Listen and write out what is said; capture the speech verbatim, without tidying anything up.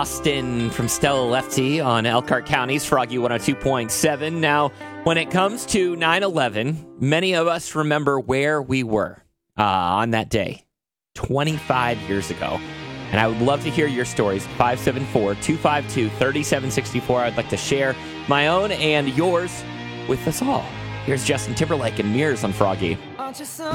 Austin from Stella Lefty on Elkhart County's Froggy one oh two point seven. Now, when it comes to nine eleven, many of us remember where we were uh, on that day twenty-five years ago. And I would love to hear your stories. five seven four, two five two, three seven six four. I'd like to share my own and yours with us all. Here's Justin Timberlake and Mirrors on Froggy.